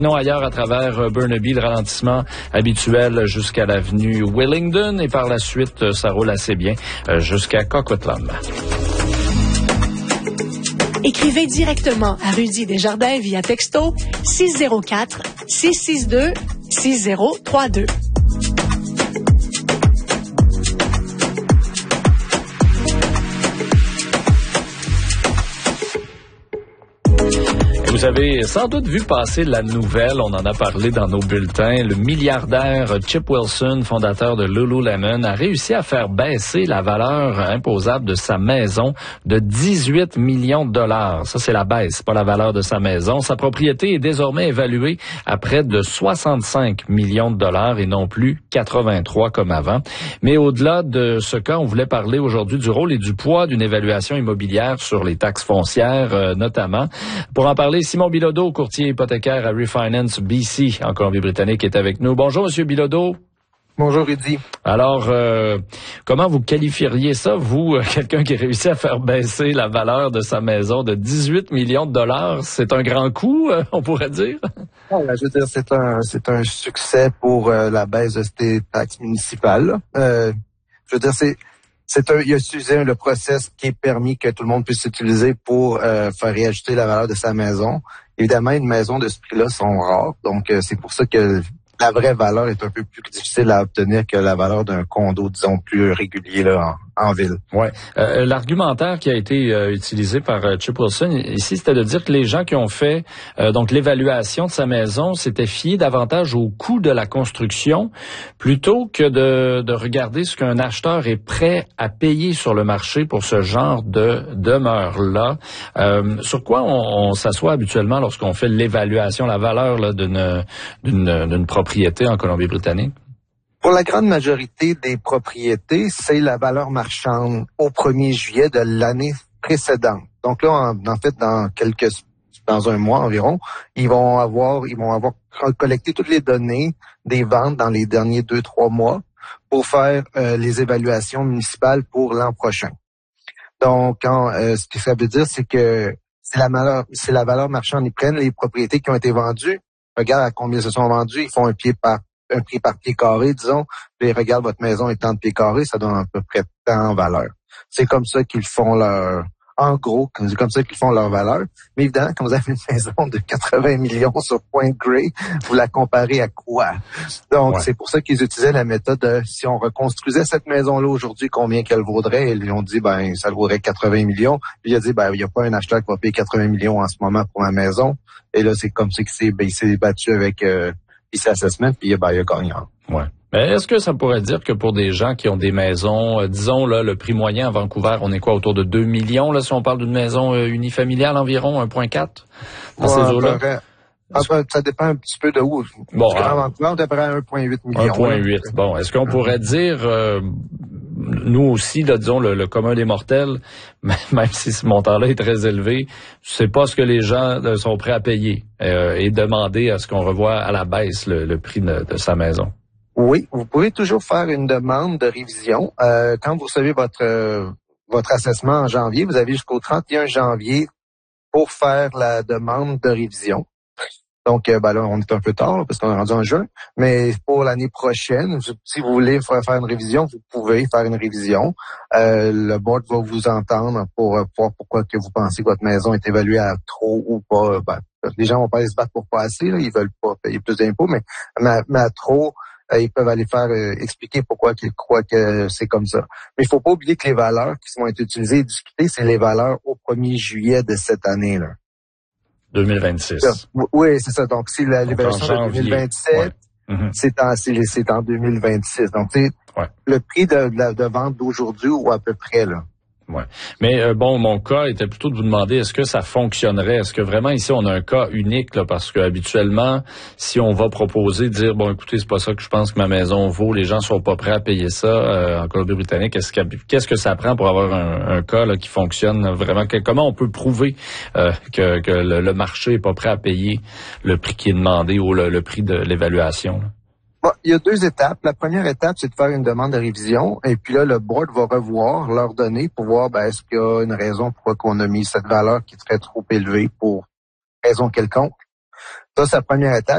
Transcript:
Non, ailleurs à travers Burnaby, le ralentissement habituel jusqu'à l'avenue Willingdon et par la suite, ça roule assez bien jusqu'à Coquitlam. Écrivez directement à Rudy Desjardins via texto 604-662-6032. Vous avez sans doute vu passer la nouvelle, on en a parlé dans nos bulletins, le milliardaire Chip Wilson, fondateur de Lululemon, a réussi à faire baisser la valeur imposable de sa maison de 18 millions de dollars. Ça, c'est la baisse, pas la valeur de sa maison. Sa propriété est désormais évaluée à près de 65 millions de dollars et non plus 83 comme avant. Mais au-delà de ce cas, on voulait parler aujourd'hui du rôle et du poids d'une évaluation immobilière sur les taxes foncières, notamment. Pour en parler, Simon Bilodeau, courtier hypothécaire à Refinance BC en Colombie-Britannique, est avec nous. Bonjour, Monsieur Bilodeau. Bonjour, Rudy. Alors, comment vous qualifieriez ça, vous, quelqu'un qui réussit à faire baisser la valeur de sa maison de 18 millions de dollars? C'est un grand coup, on pourrait dire? Je veux dire, c'est un succès pour la baisse de ces taxes municipales. Je veux dire, il a utilisé le process qui est permis que tout le monde puisse utiliser pour faire réajuster la valeur de sa maison. Évidemment, une maison de ce prix-là sont rares, donc c'est pour ça que la vraie valeur est un peu plus difficile à obtenir que la valeur d'un condo, disons, plus régulier là, en ville. Ouais. L'argumentaire qui a été utilisé par Chip Wilson ici, c'était de dire que les gens qui ont fait donc l'évaluation de sa maison s'étaient fiés davantage au coût de la construction plutôt que de regarder ce qu'un acheteur est prêt à payer sur le marché pour ce genre de demeure-là. Sur quoi on s'assoit habituellement lorsqu'on fait l'évaluation, la valeur là, d'une propriété en Colombie-Britannique? Pour la grande majorité des propriétés, c'est la valeur marchande au 1er juillet de l'année précédente. Donc là, en fait, dans un mois environ, ils vont avoir collecté toutes les données des ventes dans les derniers 2-3 mois pour faire les évaluations municipales pour l'an prochain. Donc, ce que ça veut dire, c'est que c'est la valeur marchande. Ils prennent les propriétés qui ont été vendues, regardent à combien se sont vendues, ils font un prix par pied carré, disons, puis regarde, votre maison est tant de pieds carrés, ça donne à peu près tant en valeur. C'est comme ça qu'ils font en gros, c'est comme ça qu'ils font leur valeur. Mais évidemment, quand vous avez une maison de 80 millions sur Point Grey, vous la comparez à quoi? Donc, C'est pour ça qu'ils utilisaient la méthode de, si on reconstruisait cette maison-là aujourd'hui, combien qu'elle vaudrait? Ils ont dit, ça vaudrait 80 millions. Puis il a dit, il n'y a pas un acheteur qui va payer 80 millions en ce moment pour ma maison. Et là, c'est comme ça qu'il s'est battu avec, PC Assessment, puis il a gagné. Ouais. Mais est-ce que ça pourrait dire que pour des gens qui ont des maisons, disons là, le prix moyen à Vancouver, on est quoi, autour de 2 millions, là, si on parle d'une maison unifamiliale environ, 1,4 dans ces eaux-là? Ça dépend un petit peu de où. Bon, à Vancouver, on est à peu près 1,8 million. 1,8. Bon, est-ce qu'on pourrait dire, nous aussi, là, disons, le commun des mortels, même si ce montant-là est très élevé, c'est pas ce que les gens sont prêts à payer et demander à ce qu'on revoie à la baisse le prix de sa maison? Oui, vous pouvez toujours faire une demande de révision. Quand vous recevez votre assessment en janvier, vous avez jusqu'au 31 janvier pour faire la demande de révision. Donc, là, on est un peu tard là, parce qu'on est rendu en juin. Mais pour l'année prochaine, si vous voulez faire une révision, vous pouvez faire une révision. Le board va vous entendre pour voir pourquoi que vous pensez que votre maison est évaluée à trop ou pas. Les gens vont pas aller se battre pour pas assez, là, ils veulent pas payer plus d'impôts, mais à trop, ils peuvent aller faire expliquer pourquoi qu'ils croient que c'est comme ça. Mais il faut pas oublier que les valeurs qui vont être utilisées et discutées, c'est les valeurs au 1er juillet de cette année-là. 2026. Oui, c'est ça. Donc, si l'évaluation de 2027, c'est en 2026. Donc, le prix de vente d'aujourd'hui ou à peu près, là. Ouais. Mais mon cas était plutôt de vous demander, est-ce que ça fonctionnerait? Est-ce que vraiment ici, on a un cas unique, là, parce que habituellement, si on va proposer, dire, écoutez, c'est pas ça que je pense que ma maison vaut, les gens sont pas prêts à payer ça en Colombie-Britannique, qu'est-ce que ça prend pour avoir un cas là, qui fonctionne vraiment? Comment on peut prouver que le marché est pas prêt à payer le prix qui est demandé ou le prix de l'évaluation, là? Bon, il y a 2 étapes. La première étape, c'est de faire une demande de révision. Et puis là, le board va revoir leurs données pour voir est-ce qu'il y a une raison pourquoi qu'on a mis cette valeur qui serait trop élevée pour raison quelconque. Ça, c'est la première étape.